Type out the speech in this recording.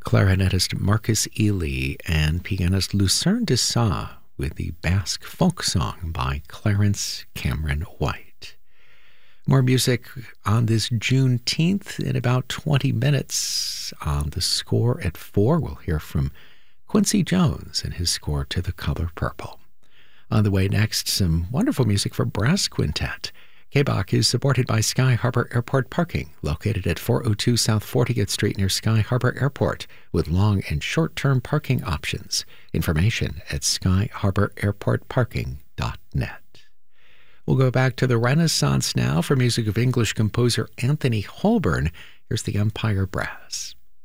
clarinetist Marcus Ely and pianist Lucerne de Sa with the Basque folk song by Clarence Cameron White. More music on this Juneteenth in about 20 minutes. On the score at 4, we'll hear from Quincy Jones and his score to The Color Purple. On the way next, some wonderful music for brass quintet. KBOC is supported by Sky Harbor Airport Parking, located at 402 South 40th Street near Sky Harbor Airport, with long and short-term parking options. Information at skyharbораirportparking.net. We'll go back to the Renaissance now for music of English composer Anthony Holborn. Here's the Empire Brass.